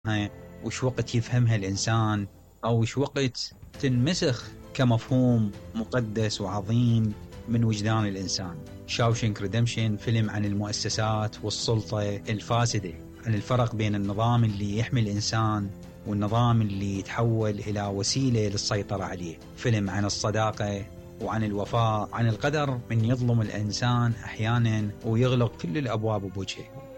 وش وقت يفهمها الإنسان، أو وش وقت تنمسخ كمفهوم مقدس وعظيم من وجدان الإنسان. شاوشنك ريدمشن فيلم عن المؤسسات والسلطة الفاسدة، عن الفرق بين النظام اللي يحمي الإنسان والنظام اللي يتحول إلى وسيلة للسيطرة عليه. فيلم عن الصداقة وعن الوفاء، عن القدر من يظلم الإنسان أحيانا ويغلق كل الأبواب بوجهه.